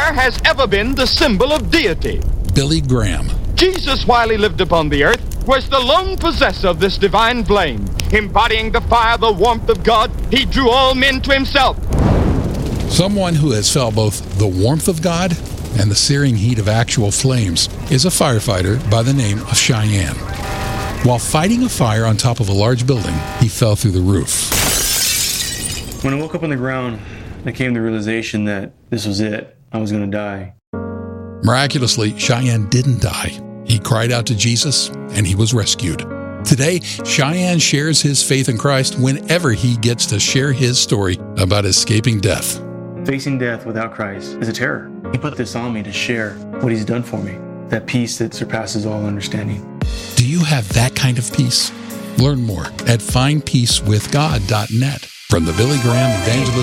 fire has ever been the symbol of deity. Billy Graham. Jesus, while he lived upon the earth, was the lone possessor of this divine flame. Embodying the fire, the warmth of God, he drew all men to himself. Someone who has felt both the warmth of God and the searing heat of actual flames is a firefighter by the name of Cheyenne. While fighting a fire on top of a large building, he fell through the roof. When I woke up on the ground, I came to the realization that this was it. I was going to die. Miraculously, Cheyenne didn't die. He cried out to Jesus, and he was rescued. Today, Cheyenne shares his faith in Christ whenever he gets to share his story about escaping death. Facing death without Christ is a terror. He put this on me to share what he's done for me, that peace that surpasses all understanding. Do you have that kind of peace? Learn more at findpeacewithgod.net. From the Billy Graham Evangelist